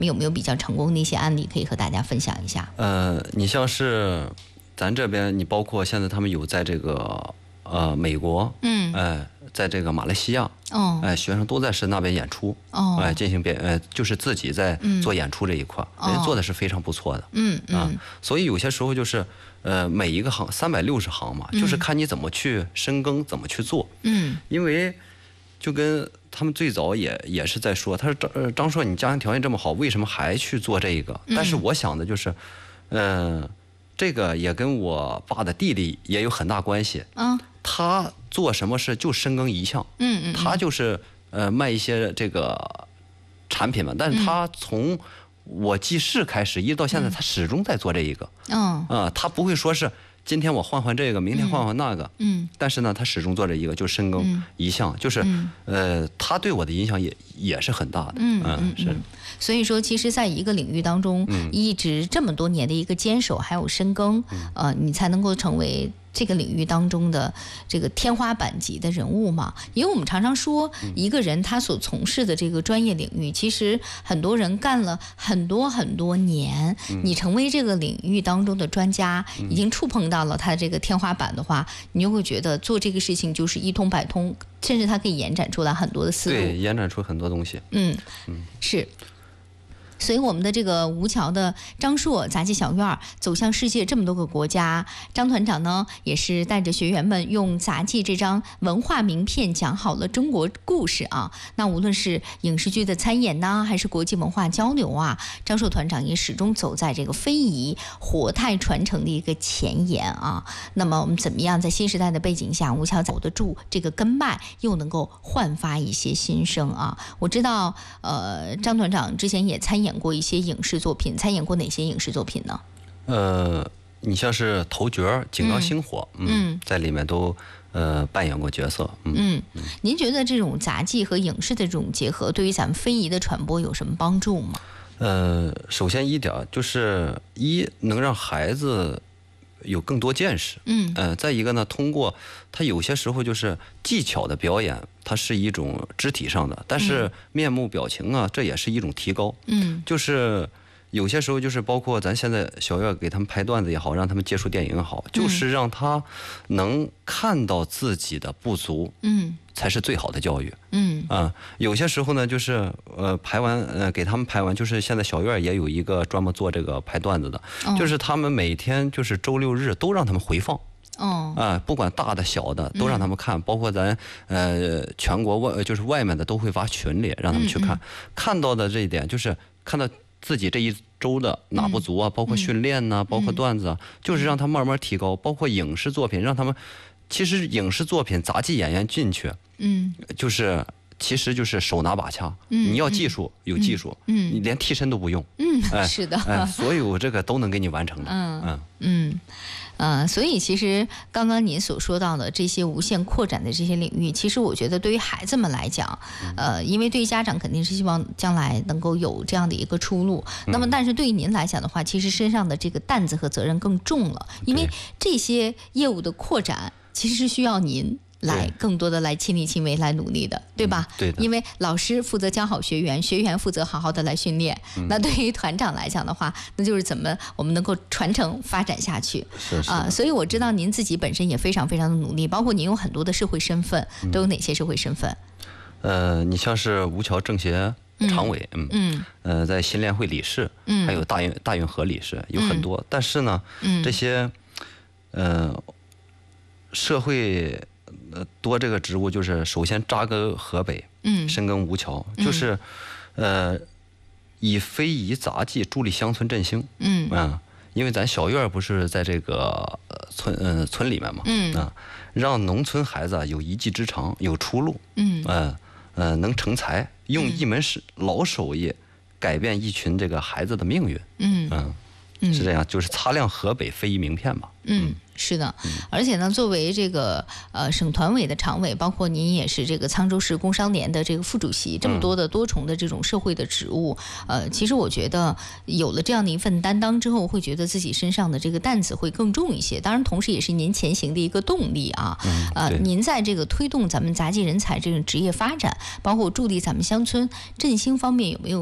有没有比较成功的一些案例可以和大家分享一下？ 你像是咱这边，你包括现在他们有在这个美国，在这个马来西亚，学生都在是那边演出，进行就是自己在做演出这一块，人家做的是非常不错的，所以有些时候就是每一个行360行嘛，就是看你怎么去深耕，怎么去做，因为就跟他们最早也是在说，他说张硕，你家庭条件这么好，为什么还去做这个？但是我想的就是，这个也跟我爸的弟弟也有很大关系。他做什么事就深耕一项，他就是卖一些这个产品嘛，但是他从我记事开始一直到现在，他始终在做这一个。他不会说是今天我换这个，明天换那个。但是呢，他始终做这一个，就深耕一项，就是他对我的影响也是很大的。是。 所以说，其实在一个领域当中，一直这么多年的一个坚守还有深耕，你才能够成为这个领域当中的这个天花板级的人物嘛。因为我们常常说，一个人他所从事的这个专业领域，其实很多人干了很多年，你成为这个领域当中的专家，已经触碰到了他这个天花板的话，你就会觉得做这个事情就是一通百通，甚至它可以延展出来很多的思路， 对，延展出很多东西。 是。所以我们的这个吴桥的张硕杂技小院走向世界这么多个国家，张团长呢也是带着学员们用杂技这张文化名片讲好了中国故事啊。那无论是影视剧的参演呢，还是国际文化交流啊，张硕团长也始终走在这个非遗活态传承的一个前沿啊。那么我们怎么样在新时代的背景下，吴桥走得住这个根脉，又能够焕发一些新生啊？我知道张团长之前也参演过一些影视作品，参演过哪些影视作品呢？ 你像是头角、井冈星火，在里面都扮演过角色。 您觉得这种杂技和影视的这种结合，对于咱们非遗的传播有什么帮助吗？ 首先一点就是能让孩子有更多见识。再一个呢，通过他有些时候就是技巧的表演，它是一种肢体上的，但是面部表情啊，这也是一种提高。就是有些时候就是包括咱现在小院给他们拍段子也好，让他们接触电影也好，就是让他能看到自己的不足，才是最好的教育。有些时候呢，就是拍完给他们拍完，就是现在小院也有一个专门做这个拍段子的，就是他们每天就是周六日都让他们回放。不管大的小的都让他们看，包括咱全国就是外面的都会发群里让他们去看。看到的这一点就是看到自己这一周的哪不足啊，包括训练呐，包括段子啊，就是让他慢慢提高。包括影视作品，让他们其实影视作品杂技演员进去，就是其实就是手拿把掐，你要技术有技术，你连替身都不用， 是的， 所有这个都能给你完成的。 所以其实刚刚您所说到的这些无限扩展的这些领域，其实我觉得对于孩子们来讲，因为对于家长肯定是希望将来能够有这样的一个出路，那么但是对于您来讲的话，其实身上的这个担子和责任更重了，因为这些业务的扩展其实是需要您来更多的来亲力亲为来努力的，对吧？ 对的。 因为老师负责教好学员，学员负责好好的来训练。那对于团长来讲的话，那就是怎么我们能够传承发展下去。所以我知道您自己本身也非常非常的努力，包括您有很多的社会身份，都有哪些社会身份？ 你像是吴桥政协常委，在新联会理事，还有大运河理事，有很多。但是呢，这些社会多这个职务，就是首先扎根河北，深耕吴桥，就是以非遗杂技助力乡村振兴。因为咱小院不是在这个村里面嘛，让农村孩子有一技之长，有出路，能成才，用一门老手艺改变一群这个孩子的命运。是这样，就是擦亮河北非遗名片嘛。是的，而且呢，作为这个省团委的常委，包括您也是这个沧州市工商联的这个副主席，这么多的多重的这种社会的职务，其实我觉得有了这样的一份担当之后，会觉得自己身上的这个担子会更重一些。当然，同时也是您前行的一个动力啊。您在这个推动咱们杂技人才这种职业发展，包括助力咱们乡村振兴方面，有没有